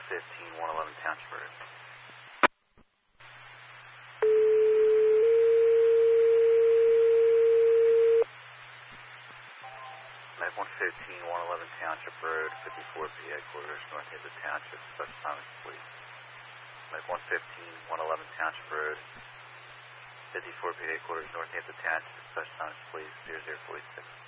111 Township Road. Med 115, 111 Township Road, 54 P headquarters, Northampton Township, special assignments, please. Med 115, 111 Township Road, 54 P headquarters, Northampton Township, special assignments, please, 0046.